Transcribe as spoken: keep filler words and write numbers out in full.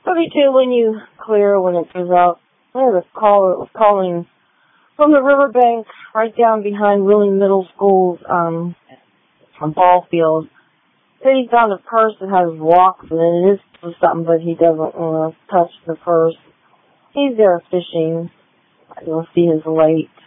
thirty-two when you clear, when it goes out. I had a caller that was calling from the riverbank right down behind Wheeling Middle School's um, ball field. Said he found a purse that has rocks in it. It is for something, but he doesn't want to touch the purse. He's there fishing. You'll see his lake.